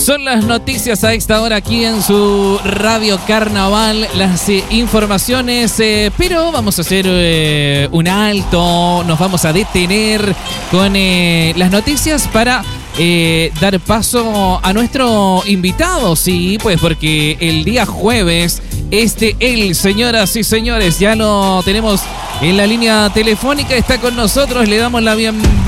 Son las noticias a esta hora aquí en su Radio Carnaval, las informaciones, pero vamos a hacer un alto, nos vamos a detener con las noticias para dar paso a nuestro invitado, sí, pues porque el día jueves, señoras y señores, ya lo tenemos en la línea telefónica, está con nosotros, le damos la bienvenida.